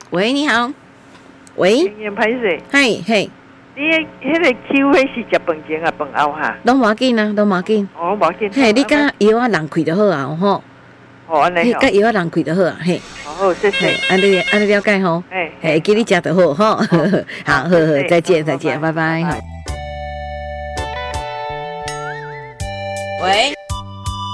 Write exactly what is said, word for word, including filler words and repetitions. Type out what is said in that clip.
喂，你好。喂， 歹势， 嘿嘿， 你迄个手迄是食饭前啊，饭后哈？ 拢无要紧啊，拢无要紧。 哦，无要紧。 嘿，你甲药啊人开就好啊，吼。 哦，安尼嘿，甲药啊人开就好啊，嘿。 好好，谢谢。 安尼安尼了解吼。 嘿， 嘿，记你食就好吼。好好好，再见再见，拜拜。喂。